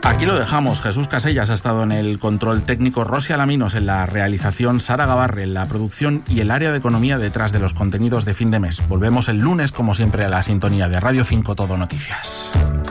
Aquí lo dejamos. Jesús Casellas ha estado en el control técnico, Rosy Alaminos en la realización, Sara Gabarre en la producción y el área de economía detrás de los contenidos de fin de mes. Volvemos el lunes, como siempre, a la sintonía de Radio 5 Todo Noticias.